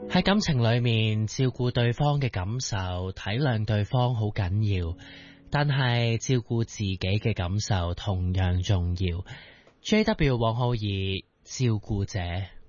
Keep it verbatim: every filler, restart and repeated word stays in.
喺感情裏面，照顧對方嘅感受，體諒對方好緊要，但係照顧自己嘅感受同樣重要。J W 王浩兒，照顧者。